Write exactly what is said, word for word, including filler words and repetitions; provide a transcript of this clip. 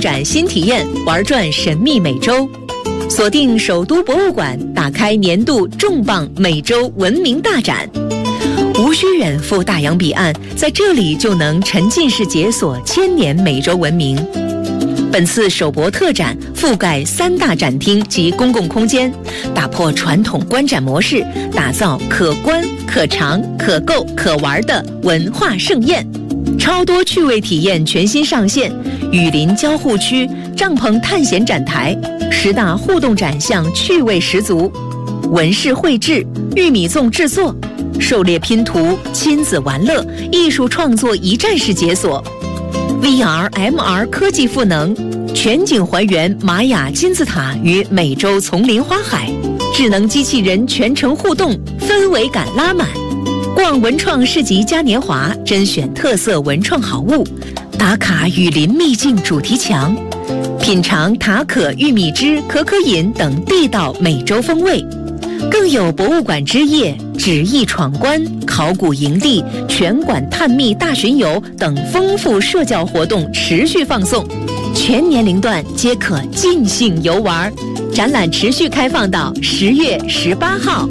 展新体验，玩转神秘美洲。锁定首都博物馆，打开年度重磅美洲文明大展。无需远赴大洋彼岸，在这里就能沉浸式解锁千年美洲文明。本次首博特展覆盖三大展厅及公共空间，打破传统观展模式，打造可观、可尝、可购、可玩的文化盛宴。超多趣味体验全新上线，雨林交互区、帐篷探险展台、十大互动展项趣味十足，纹饰绘制、玉米粽制作、狩猎拼图、亲子玩乐、艺术创作一站式解锁。V R、M R 科技赋能，全景还原玛雅金字塔与美洲丛林花海，智能机器人全程互动，氛围感拉满。逛文创市集嘉年华，甄选特色文创好物，打卡雨林秘境主题墙，品尝塔可玉米汁、可可饮等地道美洲风味。更有博物馆之夜、纸艺闯关、考古营地、全馆探秘大巡游等丰富社交活动持续放送，全年龄段皆可尽兴游玩。展览持续开放到十月十八号。